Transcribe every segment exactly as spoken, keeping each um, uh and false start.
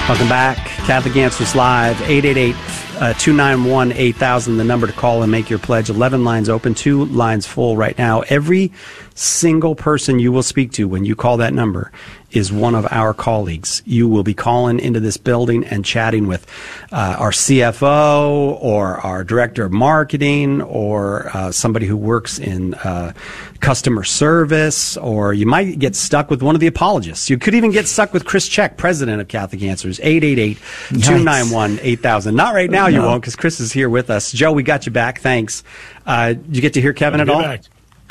Welcome back. Catholic Answers Live, eight eight eight, two nine one, eight thousand, the number to call and make your pledge. eleven lines open, two lines full right now. Every single person you will speak to when you call that number is one of our colleagues. You will be calling into this building and chatting with uh, our C F O or our director of marketing or uh, somebody who works in uh, customer service, or you might get stuck with one of the apologists. You could even get stuck with Chris Check, president of Catholic Answers. eight eight eight, two nine one, eight thousand. Not right now, you no. won't, because Chris is here with us. Joe, we got you back. Thanks. Uh, did you get to hear Kevin at all? Back.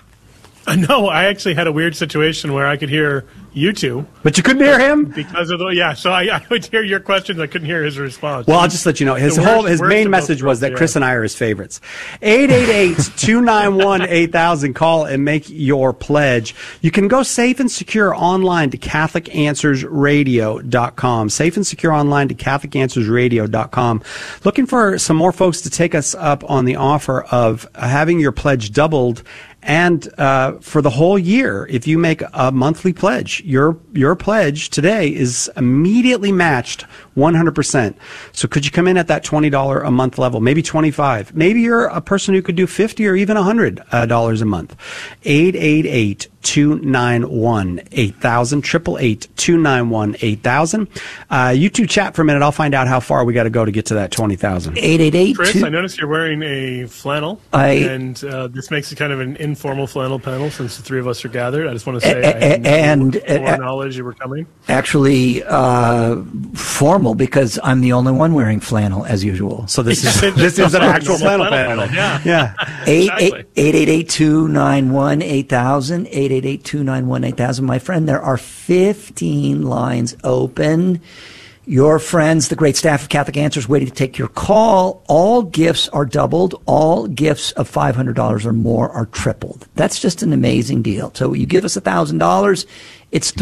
Uh, no, I actually had a weird situation where I could hear you two. But you couldn't hear him? Because of the, yeah, so I, I would hear your questions. I couldn't hear his response. Well, I'll just let you know. His The whole, worst- his worst main of message both was that worlds, Chris yeah. and I are his favorites. eight eight eight, two nine one, eight thousand. Call and make your pledge. You can go safe and secure online to Catholic Answers Radio dot com. Safe and secure online to Catholic Answers Radio dot com. Looking for some more folks to take us up on the offer of having your pledge doubled. And uh, for the whole year, if you make a monthly pledge, your your pledge today is immediately matched one hundred percent. So could you come in at that twenty dollars a month level, maybe twenty-five dollars? Maybe you're a person who could do fifty dollars or even one hundred dollars a month. eight eight eight, two nine one, eight thousand, eight eight eight, two nine one, eight thousand. Uh, you two chat for a minute. I'll find out how far we got to go to get to that twenty thousand. eight eight eight. Chris, I noticed you're wearing a flannel, I, and uh, this makes it kind of an informal flannel panel since the three of us are gathered. I just want to say a, I had and no uh, knowledge you were coming. Actually, uh, formal, because I'm the only one wearing flannel as usual. So this is this is an actual flannel panel. Yeah. Yeah. eight eight eight, two nine one, eight thousand. eight eight eight, two nine one, eight thousand. My friend, there are fifteen lines open. Your friends, the great staff of Catholic Answers, waiting to take your call. All gifts are doubled. All gifts of five hundred dollars or more are tripled. That's just an amazing deal. So you give us one thousand dollars, it's